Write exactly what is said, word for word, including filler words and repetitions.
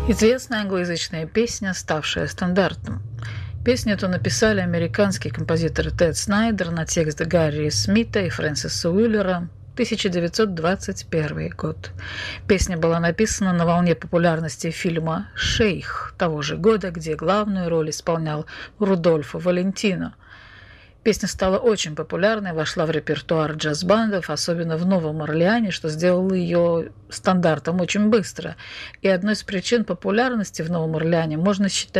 Известная англоязычная песня, ставшая стандартом. Песню эту написали американские композиторы Тед Снайдер на текст Гарри Смита и Фрэнсиса Уиллера, тысяча девятьсот двадцать первый год. Песня была написана на волне популярности фильма «Шейх» того же года, где главную роль исполнял Рудольфо Валентино. Песня стала очень популярной, вошла в репертуар джаз-бандов, особенно в Новом Орлеане, что сделало ее стандартом очень быстро. И одной из причин популярности в Новом Орлеане можно считать